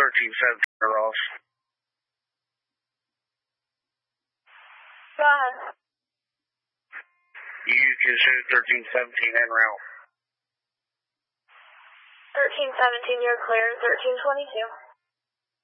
1317 Ross. Go ahead. You can shoot 1317 en route. 1317, you're clear. 1322.